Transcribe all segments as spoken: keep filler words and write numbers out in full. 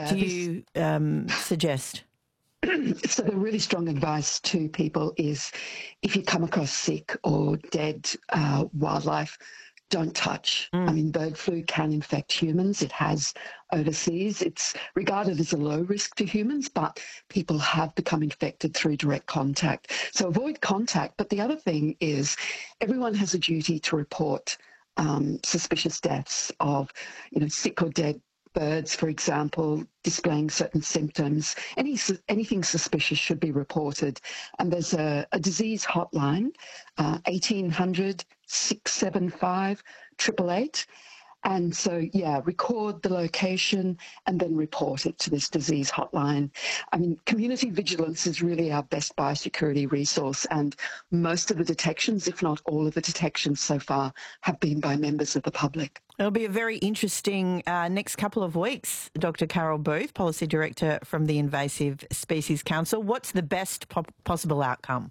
do you um, suggest? So the really strong advice to people is if you come across sick or dead uh, wildlife, don't touch. Mm. I mean, bird flu can infect humans. It has overseas. It's regarded as a low risk to humans, but people have become infected through direct contact. So avoid contact. But the other thing is everyone has a duty to report um, suspicious deaths of, you know, sick or dead birds, for example, displaying certain symptoms. Any anything suspicious should be reported. And there's a, a disease hotline, uh, eighteen hundred, six seven five, eight eight eight. And so, yeah, record the location and then report it to this disease hotline. I mean, community vigilance is really our best biosecurity resource, and most of the detections, if not all of the detections so far, have been by members of the public. It'll be a very interesting uh, next couple of weeks. Doctor Carol Booth, Policy Director from the Invasive Species Council. What's the best po- possible outcome?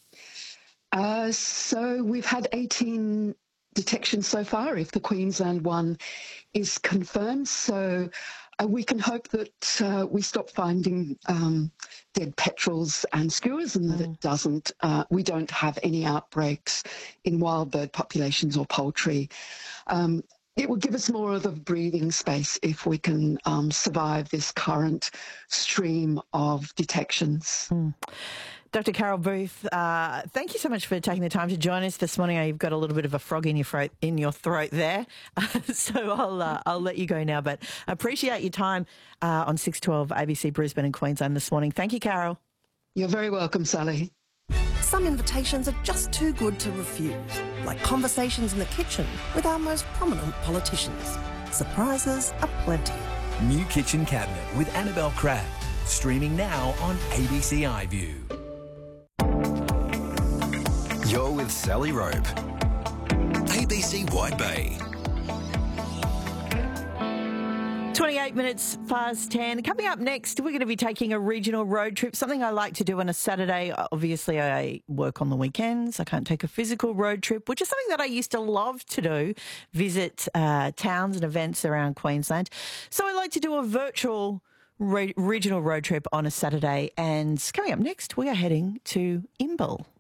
Uh, so we've had eighteen detections so far, if the Queensland one is confirmed. So uh, we can hope that uh, we stop finding um, dead petrels and skuas, and that mm. it doesn't, uh, we don't have any outbreaks in wild bird populations or poultry. Um, It will give us more of a breathing space if we can um, survive this current stream of detections. Mm. Doctor Carol Booth, uh, thank you so much for taking the time to join us this morning. You've got a little bit of a frog in your throat, in your throat there, so I'll uh, I'll let you go now. But I appreciate your time uh, on six twelve A B C Brisbane and Queensland this morning. Thank you, Carol. You're very welcome, Sally. Some invitations are just too good to refuse, like conversations in the kitchen with our most prominent politicians. Surprises aplenty. New Kitchen Cabinet with Annabelle Crabb, streaming now on A B C iView. You're with Sally Rope. A B C Wide Bay. twenty-eight minutes past ten. Coming up next, we're going to be taking a regional road trip, something I like to do on a Saturday. Obviously, I work on the weekends. I can't take a physical road trip, which is something that I used to love to do, visit uh, towns and events around Queensland. So I like to do a virtual re- regional road trip on a Saturday. And coming up next, we are heading to Imbil.